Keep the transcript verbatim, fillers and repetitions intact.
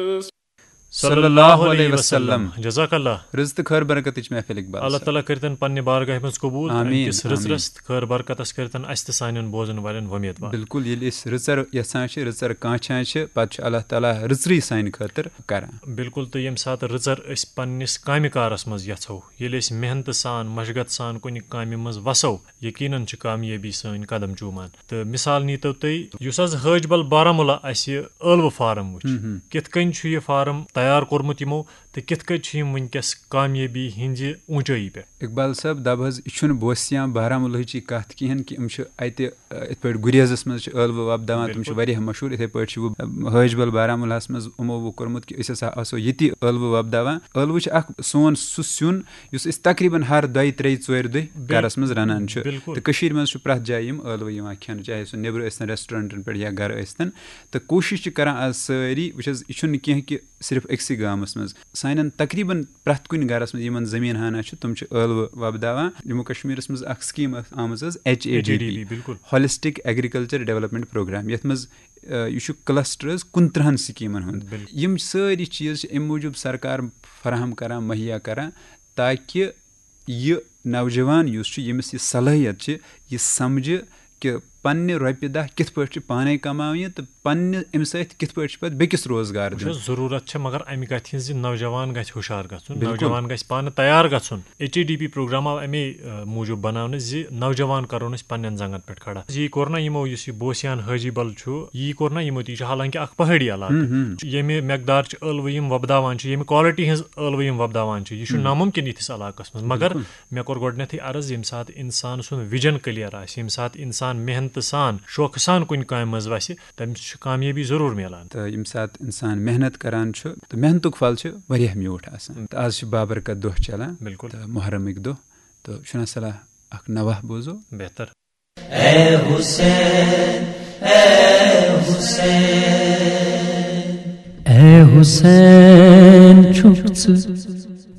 सल्लल्लाहु अलैहि वसल्लम जज़ाकल्लाह रिज़्क़ खैर बरकत महफिल इकबाल अल्लाह ताला करतन पन्ने बारगाह मज कबूल आमीन, किस रिज़ आमीन। रस्त खैर बरकतस करतन अस त सानन बोजन वालन वमीद बा बिल्कुल ये रिजर यसान रिजर कांचान पत् अल्लाह ताला रिजरी सान खतर करान बिल्कुल तो यम सात रिजर अस पन्निस कामि कारस मज यछो येले अस मेहनत सान मशगत सान कुन कामि मज वसो यकीनन छ कामयाबी सान कदम चूमान तो मिसाल नीतो तै युस आज हजबल बारामुला अस ٲلوٕ फार्म वुच कित कन छ ये फार्म तैयार कोरमुत यमो तो कित कन छ यम वनकस कामयाबी हिंज ऊंचाई पे इकबाल साहब दब हज यह बोसिया बारामुलहची कत कहें कि अत इत पे गुरेजस मज ٲلوٕ वपदावान तुम वारिया मशहूर इथे पे हजबल बारामुलहस मज यमो वो कोरमुत कि अस आसो ये ٲلوٕ वपदावान ٲلوٕ अख सोन सु सिन युस तकरीबन हर दय त्रे चोर दह गरस मज रनान तो कशीर मज प्रथ जाय यम ٲلوٕ यवान खेन चाहे सो नेबर ٲसतन रेस्टोरेंटन पे या गर ٲसतन तो कोशिश करान आज सारी वुच यह कह कि सिर्फ अक्सी गामस मज सान तकरीबन प्रथ कुन गरस मज यमन जमीन हाना तुम ٲلوٕ वपदावान जम्मू कश्मीरस मज अख scheme आमज H A D B holistic agriculture development programme यथ मज यह क्लस्टर कुन स्कीमन हुंद यम सारी चीज अम मूजूब सरकार फराहम करान मुहैया करान ताकि यह नौजवान युस यमिस यह सलाहियत यह समझ कि पन्ने रोपये दह कित पे पाने कमावे तो पन्ने अम सत पे बेकिस रोजगार दिन जरूरत मगर अमि कथ हज नौजवान गि हुशार गन नौजवान गि पान तैयार gun H A D P programme आव अमे मूजूब बनाने जि नौजवान करोन पन्न जंगन पे खड़ा यह कोर ना यमो युस बोसियान हाजीबल यह कोर ना यमो यह हालांकि अख पहाड़ी इलाक यमि मकदार ٲلوٕ यम वपदावान यमि क्वालिटी हज ٲلوٕ यम वपदावान यह नामुमकिन यथिस इलाकस मज मगर मे कोर गोडनेथै अर्ज यम सात इंसान सुन विजन क्लियर आस यम सात इंसान मेहनत सान शौक सान कुन काम मज वस तमिस कामयाबी जरूर मिलान तो यम सात इंसान मेहनत करान तो मेहनतुक फल वारिया म्यूठ आसान तो आज बाबरकत दोह चलान बिल्कुल तो मुहर्रमिक दोह तो शुना सलाह अख नवाह बोजो बेहतर ए हुसैन ए हुसैन ए हुसैन छुप